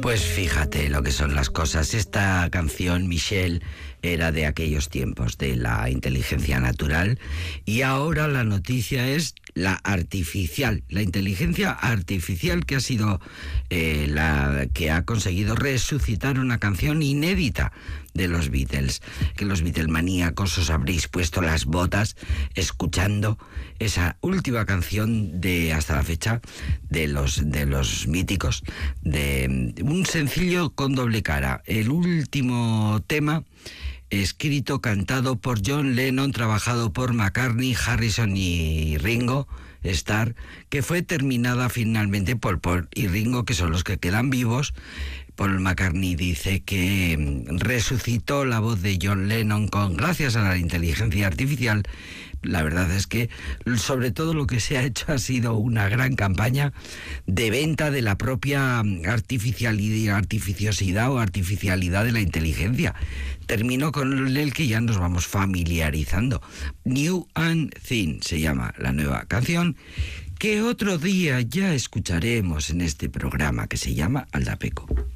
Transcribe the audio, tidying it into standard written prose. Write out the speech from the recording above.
Pues fíjate lo que son las cosas. Esta canción, Michelle, era de aquellos tiempos de la inteligencia natural, y ahora la noticia es la artificial, la inteligencia artificial que ha sido la que ha conseguido resucitar una canción inédita de los Beatles, que los Beatlemaníacos os habréis puesto las botas escuchando esa última canción de hasta la fecha de los míticos, de un sencillo con doble cara, el último tema escrito, cantado por John Lennon, trabajado por McCartney, Harrison y Ringo Starr, que fue terminada finalmente por Paul y Ringo, que son los que quedan vivos. Paul McCartney dice que resucitó la voz de John Lennon gracias a la inteligencia artificial. La verdad es que sobre todo lo que se ha hecho ha sido una gran campaña de venta de la propia artificiosidad o artificialidad de la inteligencia. Termino con el que ya nos vamos familiarizando. New and Thin se llama la nueva canción, que otro día ya escucharemos en este programa, que se llama Aldapeco.